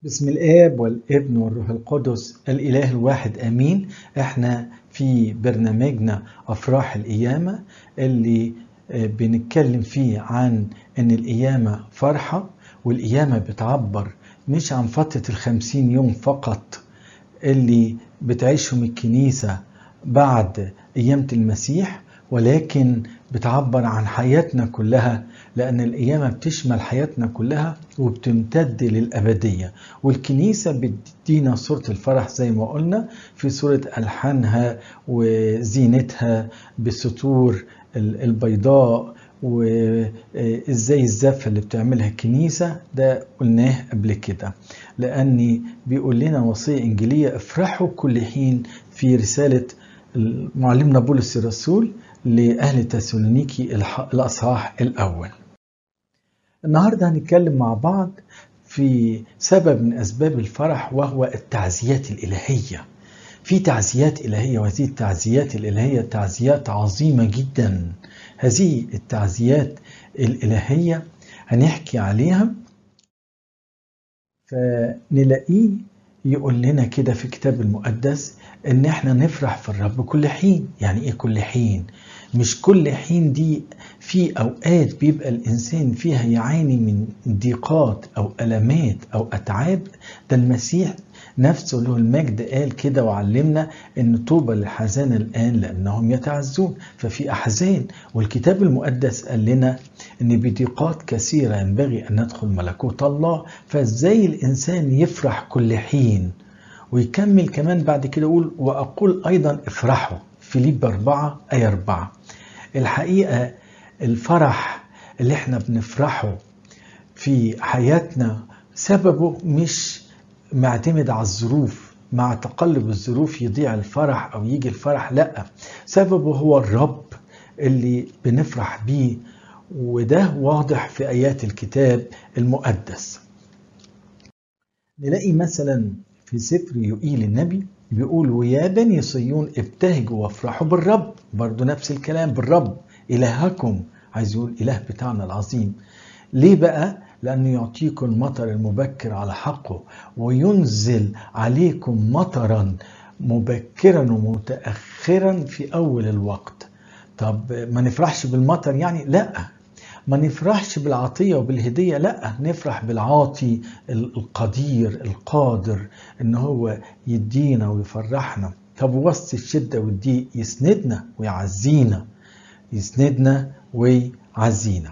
بسم الآب والابن والروح القدس الإله الواحد آمين. احنا في برنامجنا أفراح القيامة اللي بنتكلم فيه عن إن القيامة فرحة، والقيامة بتعبر مش عن فترة 50 يوم فقط اللي بتعيشهم الكنيسة بعد قيامة المسيح، ولكن بتعبر عن حياتنا كلها، لأن القيامة بتشمل حياتنا كلها وبتمتد للأبدية. والكنيسة بتدينا صورة الفرح زي ما قلنا في صورة ألحانها وزينتها بالسطور البيضاء، وإزاي الزفة اللي بتعملها الكنيسة ده قلناه قبل كده، لأني بيقول لنا وصية إنجيلية: افرحوا كل حين، في رسالة معلمنا بولس الرسول لأهل تسالونيكي الأصحاح الأول. النهاردة هنتكلم مع بعض في سبب من أسباب الفرح، وهو التعزيات الإلهية. في تعزيات إلهية، وهذه التعزيات الإلهية تعزيات عظيمة جدا. هذه التعزيات الإلهية هنحكي عليها، فنلاقيه يقول لنا كده في الكتاب المقدس ان احنا نفرح في الرب كل حين. يعني ايه كل حين؟ مش كل حين دي في اوقات بيبقى الانسان فيها يعاني من ضيقات او المات او اتعاب. ده المسيح نفسه له المجد قال كده وعلمنا ان طوبى للحزان الان لانهم يتعزون. ففي احزان، والكتاب المقدس قال لنا ان بضيقات كثيره ينبغي ان ندخل ملكوت الله. فازاي الانسان يفرح كل حين؟ ويكمل كمان بعد كده يقول: واقول ايضا افرحوا. فيليب 4 آية 4. الحقيقه الفرح اللي احنا بنفرحه في حياتنا سببه مش معتمد على الظروف، مع تقلب الظروف يضيع الفرح او يجي الفرح، لا، سببه هو الرب اللي بنفرح بيه، وده واضح في آيات الكتاب المقدس. نلاقي مثلا في سفر يوئيل النبي بيقول: ويا بني صيون ابتهجوا وافرحوا بالرب. برضو نفس الكلام، بالرب إلهكم، عايز يقول إله بتاعنا العظيم. ليه بقى؟ لأنه يعطيكم المطر المبكر على حقه، وينزل عليكم مطرا مبكرا ومتأخرا في أول الوقت. طب ما نفرحش بالمطر يعني؟ لا. ما نفرحش بالعطية وبالهدية؟ لا، نفرح بالعاطي القدير القادر ان هو يدينا ويفرحنا. طب وسط الشدة والضيق يسندنا ويعزينا، يسندنا ويعزينا.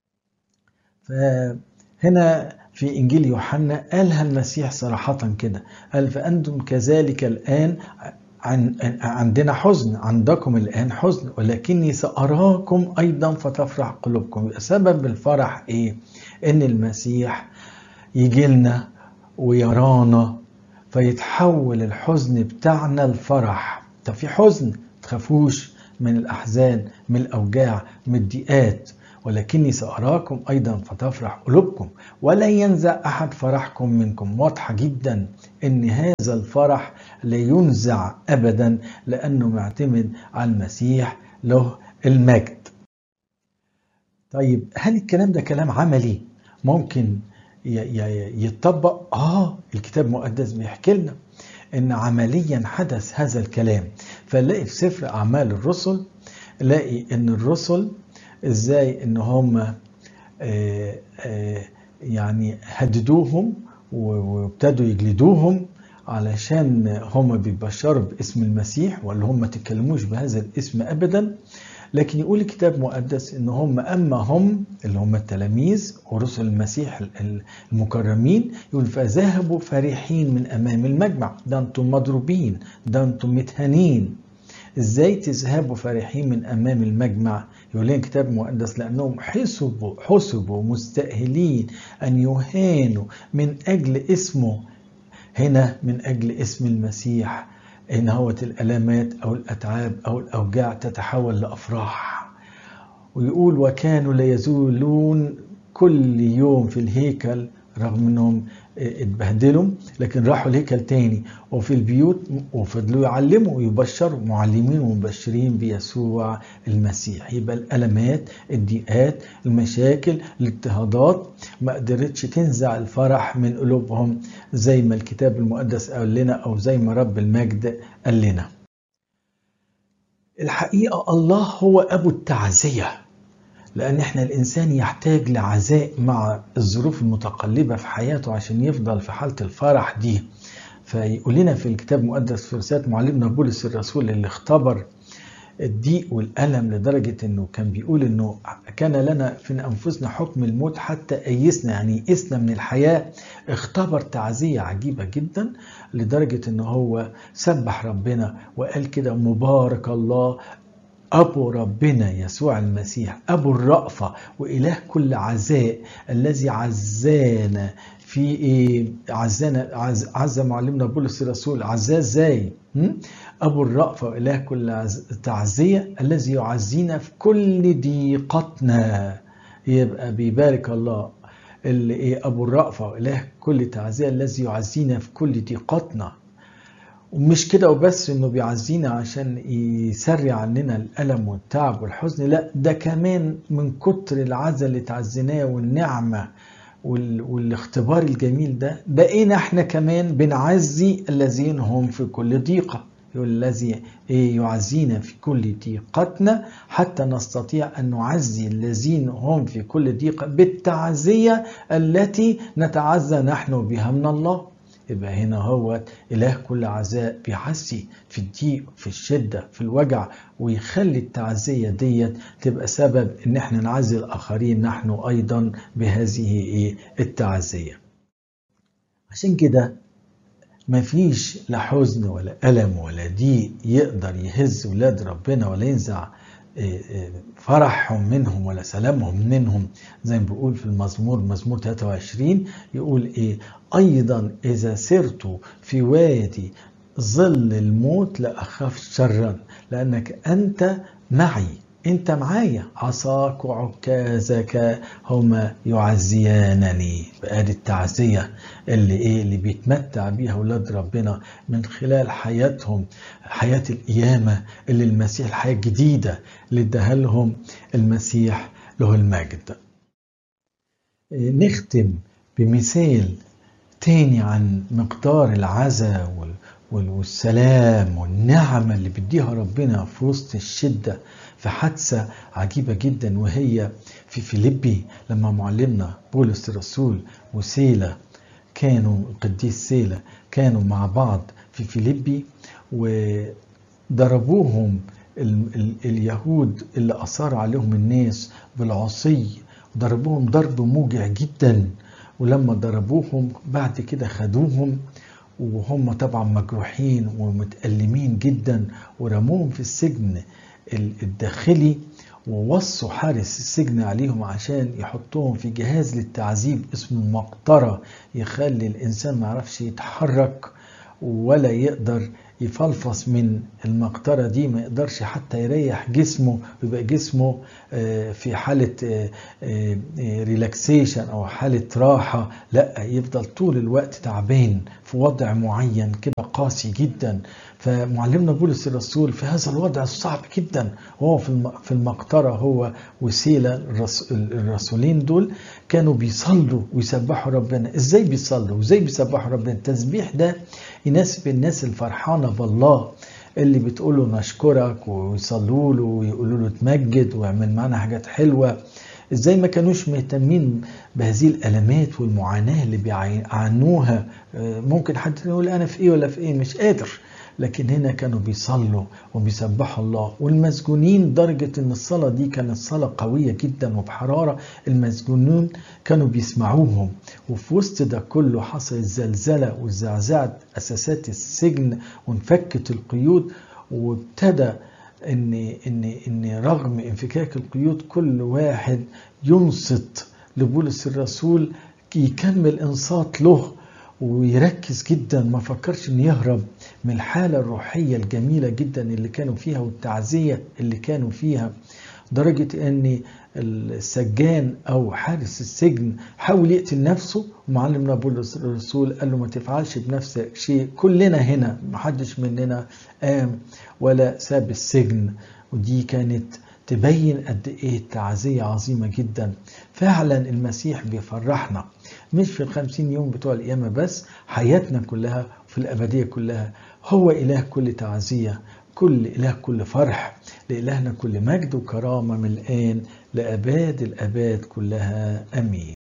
فهنا في إنجيل يوحنا قالها المسيح صراحة كده، قال: فأنتم كذلك الآن عندنا حزن، عندكم الآن حزن، ولكني سأراكم أيضا فتفرح قلوبكم. سبب الفرح إيه؟ إن المسيح يجي لنا ويرانا فيتحول الحزن بتاعنا لفرح. طب في حزن، تخافوش من الأحزان، من الأوجاع، من الضيقات، ولكني سأراكم أيضا فتفرح قلوبكم ولا ينزع أحد فرحكم منكم. واضحة جدا إن هذا الفرح لا ينزع أبدا، لأنه معتمد على المسيح له المجد. طيب هل الكلام ده كلام عملي ممكن يتطبق؟ الكتاب المقدس بيحكي لنا إن عمليا حدث هذا الكلام. فنلاقي في سفر أعمال الرسل، نلاقي إن الرسل ازاي ان هم يعني هددوهم وابتدوا يجلدوهم علشان هم بيبشروا باسم المسيح، ولا هم ما تكلموش بهذا الاسم ابدا. لكن يقول الكتاب المقدس ان هم اما هم اللي هم التلاميذ ورسل المسيح المكرمين، يقول: فذهبوا فرحين من امام المجمع. ده انتم مضروبين، ده انتم متهانين، ازاي تذهبوا فرحين من امام المجمع؟ يقول لنا الكتاب المقدس: لانهم حسبوا مستأهلين ان يهانوا من اجل اسمه. هنا من اجل اسم المسيح، ان هو الالامات او الاتعاب او الاوجاع تتحول لافراح. ويقول: وكانوا لا يزولون كل يوم في الهيكل، رغم انهم اتبهدلوا، لكن راحوا الهيكل تاني وفي البيوت وفضلوا يعلموا ويبشروا، معلمين ومبشرين بيسوع المسيح. يبقى الألمات، الضيقات، المشاكل، الاضطهادات ما قدرتش تنزع الفرح من قلوبهم زي ما الكتاب المقدس قال لنا، أو زي ما رب المجد قال لنا. الحقيقة الله هو أبو التعزية، لأن احنا الإنسان يحتاج لعزاء مع الظروف المتقلبة في حياته عشان يفضل في حالة الفرح دي. فيقول لنا في الكتاب المقدس في رسالة معلمنا بولس الرسول اللي اختبر الضيق والألم لدرجة انه كان بيقول انه كان لنا في انفسنا حكم الموت حتى ايسنا، يعني يئسنا من الحياة. اختبر تعزية عجيبة جدا لدرجة انه هو سبح ربنا وقال كده: مبارك الله أبو ربنا يسوع المسيح، أبو الرأفة وإله كل عزاء، الذي عزانا في إيه؟ عز معلمنا بولس الرسول. عزاه إزاي؟ أبو الرأفة وإله كل تعزية، الذي يعزينا في كل ضيقتنا. يبقى بيبارك الله اللي إيه؟ أبو الرأفة وإله كل تعزية، الذي يعزينا في كل ضيقتنا. ومش كده وبس انه بيعزينا عشان يسرع عننا الألم والتعب والحزن، لا، ده كمان من كتر العزا اللي تعزيناه والنعمة والاختبار الجميل ده، بقينا احنا كمان بنعزي الذين هم في كل ضيقة. يقول الذي يعزينا في كل ضيقتنا حتى نستطيع أن نعزي الذين هم في كل ضيقة بالتعزية التي نتعزى نحن بها من الله. يبقى هنا هو إله كل عزاء بيعزي في الضيق، في الشدة، في الوجع، ويخلي التعزية ديت تبقى سبب ان احنا نعزي الآخرين نحن أيضا بهذه التعزية. عشان كده مفيش لا حزن ولا ألم ولا ضيق يقدر يهز ولاد ربنا ولا ينزع فرحهم منهم ولا سلامهم منهم. زي ما بيقول في مزمور 23 يقول ايه: ايضا اذا سرت في وادي ظل الموت لا اخاف شرا لانك انت معي. انت معايا، عصاك وعكازك هما يعزيانني. بقى التعزية اللي بيتمتع بيها اولاد ربنا من خلال حياتهم، حياة القيامة اللي المسيح، الحياة الجديدة اللي اداها لهم المسيح له المجد. نختم بمثال تاني عن مقدار العزاء والسلام والنعمة اللي بيديها ربنا في وسط الشدة، في حادثة عجيبة جدا، وهي في فيليبي لما معلمنا بولس الرسول وسيلة كانوا، القديس سيلة، كانوا مع بعض في فيليبي وضربوهم اليهود اللي أثار عليهم الناس بالعصي، ضربوهم ضرب موجع جدا. ولما ضربوهم بعد كده خدوهم وهم طبعا مجروحين ومتألمين جدا، ورموهم في السجن الداخلي، ووصوا حارس السجن عليهم عشان يحطوهم في جهاز للتعذيب اسمه المقطرة، يخلي الإنسان ما يعرفش يتحرك ولا يقدر يفلفص من المقطرة دي، ما يقدرش حتى يريح جسمه، ويبقى جسمه في حالة ريلاكسيشن أو حالة راحة، لا، يفضل طول الوقت تعبان في وضع معين كده قاسي جدا. فمعلمنا بولس الرسول في هذا الوضع الصعب جدا وهو في المقطرة، هو وسيلة، الرسولين دول كانوا بيصلوا ويسبحوا ربنا. ازاي بيصلوا وازاي بيسبحوا ربنا؟ التسبيح ده يناسب الناس الفرحانة بالله، اللي بتقوله نشكرك ويصلوا له ويقولوا له تمجد ويعمل معنا حاجات حلوة. ازاي ما كانوش مهتمين بهذه الألمات والمعاناة اللي بيعانوها؟ ممكن حد يقول أنا في إيه ولا في إيه مش قادر، لكن هنا كانوا بيصلوا وبيسبحوا الله. والمسجونين، درجة ان الصلاة دي كانت صلاة قوية جدا وبحرارة، المسجونون كانوا بيسمعوهم. وفي وسط ده كله حصل الزلزلة وزعزعت أساسات السجن وانفكت القيود، وابتدى ان رغم انفكاك القيود كل واحد ينصت لبولس الرسول، يكمل انصات له ويركز جدا، ما فكرش ان يهرب من الحالة الروحية الجميلة جدا اللي كانوا فيها والتعزية اللي كانوا فيها. درجة ان السجان او حارس السجن حاول يقتل نفسه، ومعلمنا بولس الرسول قال له ما تفعلش بنفسك شيء، كلنا هنا محدش مننا قام ولا ساب السجن. ودي كانت تبين قد ايه التعزية عظيمة جدا. فعلا المسيح بيفرحنا مش في 50 يوم بتوع القيامة بس، حياتنا كلها في الأبدية كلها. هو إله كل تعزية، كل إله كل فرح. لإلهنا كل مجد وكرامة من الآن لأباد الأباد كلها، أمين.